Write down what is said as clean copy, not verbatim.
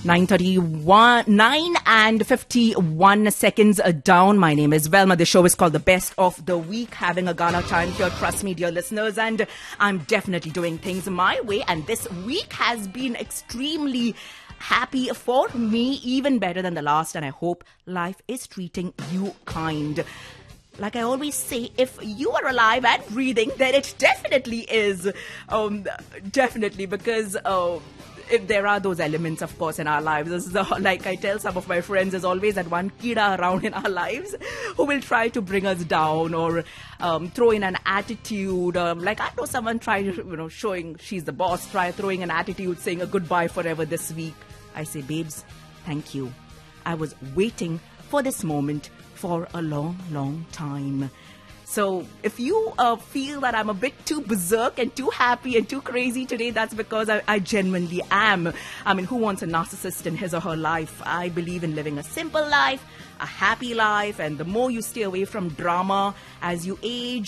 9 and 51 seconds down. My name is Velma. The show is called The Best of the Week. Having a gala time here, trust me, dear listeners. And I'm definitely doing things my way. And this week has been extremely happy for me, even better than the last. And I hope life is treating you kind. Like I always say, if you are alive and breathing, then it definitely is. Definitely, because if there are those elements, of course, in our lives. Like I tell some of my friends, there's always that one kida around in our lives who will try to bring us down or throw in an attitude. Like I know someone tried, showing she's the boss, try throwing an attitude, saying a goodbye forever this week. I say, babes, thank you. I was waiting for this moment for a long, long time. So if you feel that I'm a bit too berserk and too happy and too crazy today, that's because I genuinely am. I mean, who wants a narcissist in his or her life? I believe in living a simple life, a happy life, and the more you stay away from drama as you age,